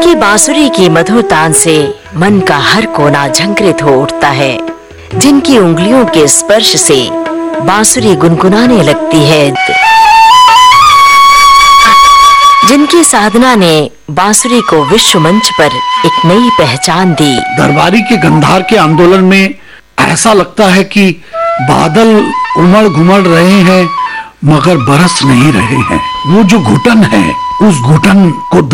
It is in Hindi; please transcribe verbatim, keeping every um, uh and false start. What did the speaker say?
जिनकी बांसुरी की मधुर तान से मन का हर कोना झंकृत हो उठता है, जिनकी उंगलियों के स्पर्श से बांसुरी गुनगुनाने लगती है, जिनकी साधना ने बांसुरी को विश्व मंच पर एक नई पहचान दी। दरबारी के गंधार के आंदोलन में ऐसा लगता है कि बादल उमड़ घुमड़ रहे हैं मगर बरस नहीं रहे हैं। वो जो घुटन है, उस घुटन को